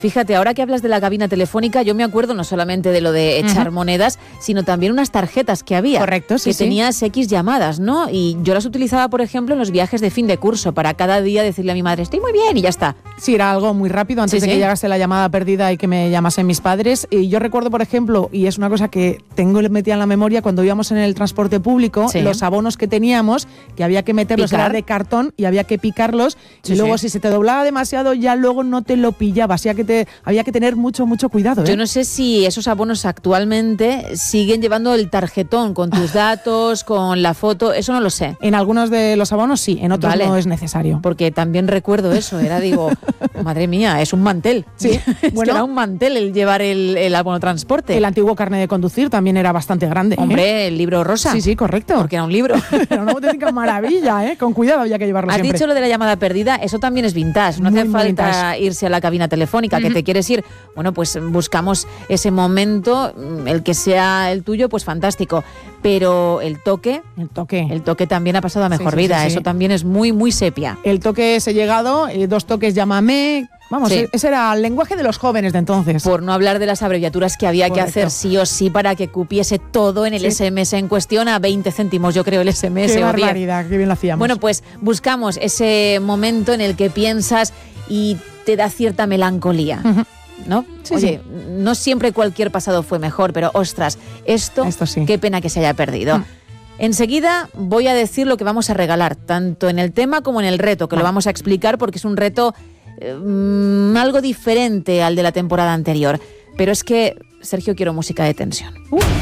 Fíjate, ahora que hablas de la cabina telefónica, yo me acuerdo no solamente de lo de echar monedas, sino también unas tarjetas que había. Correcto, sí, que sí. tenías X llamadas, ¿no? Y yo las utilizaba, por ejemplo, en los viajes de fin de curso, para cada día decirle a mi madre, estoy muy bien, y ya está. Sí, era algo muy rápido antes de que llegase la llamada perdida y que me llamasen mis padres. Y yo recuerdo, por ejemplo, y es una cosa que tengo metida en la memoria, cuando íbamos en el transporte público, los abonos que teníamos, que había que meterlos, era de cartón y había que picarlos, y luego si se te doblaba demasiado, ya luego no te lo pillabas, había que tener mucho cuidado. Yo no sé si esos abonos actualmente siguen llevando el tarjetón con tus datos, con la foto, eso no lo sé. En algunos de los abonos sí, en otros no es necesario. Porque también recuerdo eso, digo, madre mía, es un mantel. Sí, que era un mantel el llevar el abono transporte. El antiguo carnet de conducir también era bastante grande. Hombre, el libro rosa. Sí, correcto. Porque era un libro. Era una auténtica maravilla, Con cuidado había que llevarlo siempre. Has dicho lo de la llamada perdida, eso también es vintage. No hace falta irse a la cabina telefónica, que te quieres ir. Bueno, pues buscamos ese momento, el que sea el tuyo, pues fantástico. Pero el toque también ha pasado a mejor vida. Eso también es muy sepia. El toque ese llegado, 2 toques, llámame. Vamos, ese era el lenguaje de los jóvenes de entonces. Por no hablar de las abreviaturas que había que hacer sí o sí para que cupiese todo en el SMS en cuestión a 20 céntimos, yo creo, el SMS. Qué barbaridad, qué bien lo hacíamos. Bueno, pues buscamos ese momento en el que piensas y te da cierta melancolía. ¿No? Oye, no siempre cualquier pasado fue mejor, pero ostras, esto qué pena que se haya perdido. Enseguida voy a decir lo que vamos a regalar, tanto en el tema como en el reto, que lo vamos a explicar porque es un reto algo diferente al de la temporada anterior. Pero es que, Sergio, quiero música de tensión.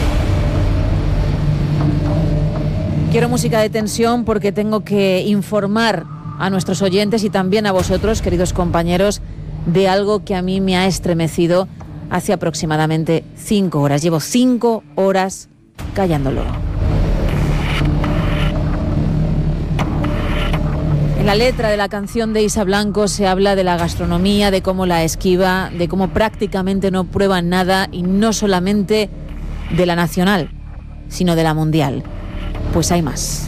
Quiero música de tensión porque tengo que informar a nuestros oyentes y también a vosotros, queridos compañeros, de algo que a mí me ha estremecido hace aproximadamente 5 horas. Llevo 5 horas callándolo. En la letra de la canción de Isa Blanco se habla de la gastronomía, de cómo la esquiva, de cómo prácticamente no prueban nada, y no solamente de la nacional, sino de la mundial. Pues hay más.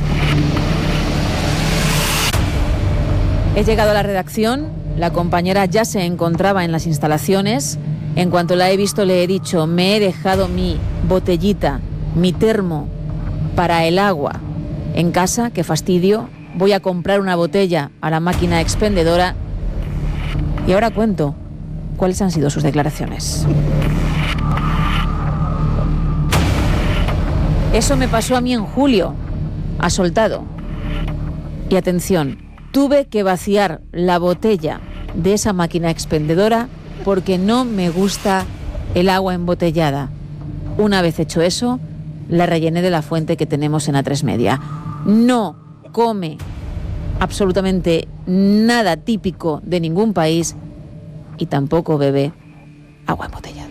He llegado a la redacción, la compañera ya se encontraba en las instalaciones. En cuanto la he visto le he dicho, me he dejado mi botellita, mi termo para el agua en casa, qué fastidio. Voy a comprar una botella a la máquina expendedora y ahora cuento cuáles han sido sus declaraciones. Eso me pasó a mí en julio, ha soltado. Y atención, tuve que vaciar la botella de esa máquina expendedora porque no me gusta el agua embotellada. Una vez hecho eso, la rellené de la fuente que tenemos en A3 Media. No come absolutamente nada típico de ningún país y tampoco bebe agua embotellada.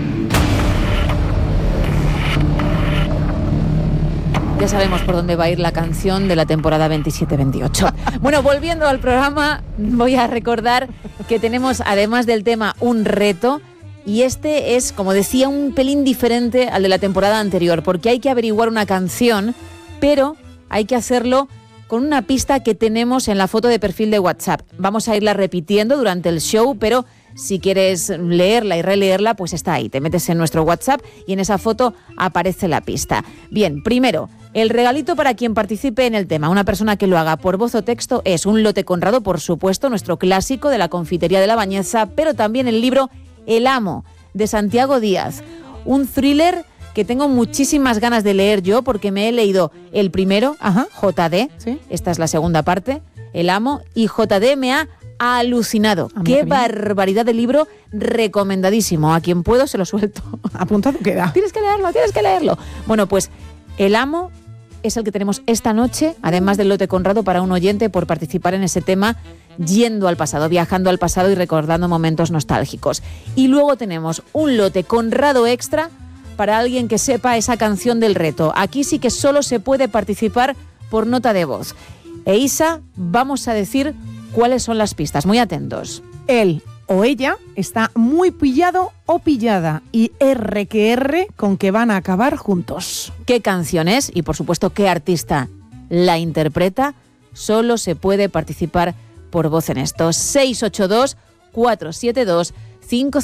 Ya sabemos por dónde va a ir la canción de la temporada 27-28. Bueno, volviendo al programa, voy a recordar que tenemos, además del tema, un reto. Y este es, como decía, un pelín diferente al de la temporada anterior, porque hay que averiguar una canción, pero hay que hacerlo con una pista que tenemos en la foto de perfil de WhatsApp. Vamos a irla repitiendo durante el show, pero si quieres leerla y releerla, pues está ahí. Te metes en nuestro WhatsApp y en esa foto aparece la pista. Bien, primero, el regalito para quien participe en el tema, una persona que lo haga por voz o texto, es un lote Conrado, por supuesto, nuestro clásico de la confitería de La Bañeza, pero también el libro El Amo, de Santiago Díaz. Un thriller que tengo muchísimas ganas de leer yo, porque me he leído el primero, JD, esta es la segunda parte, El Amo, y JD me ha alucinado. Qué barbaridad de libro, recomendadísimo. A quien puedo se lo suelto. Apuntado queda. Tienes que leerlo. Bueno, pues El Amo es el que tenemos esta noche, además del lote Conrado para un oyente por participar en ese tema, yendo al pasado, viajando al pasado y recordando momentos nostálgicos. Y luego tenemos un lote Conrado extra para alguien que sepa esa canción del reto. Aquí sí que solo se puede participar por nota de voz. E Isa, vamos a decir cuáles son las pistas. Muy atentos. Él o ella está muy pillado o pillada, y R que R con que van a acabar juntos. ¿Qué canción es? Y por supuesto, ¿qué artista la interpreta? Solo se puede participar por voz en esto. 682 472 5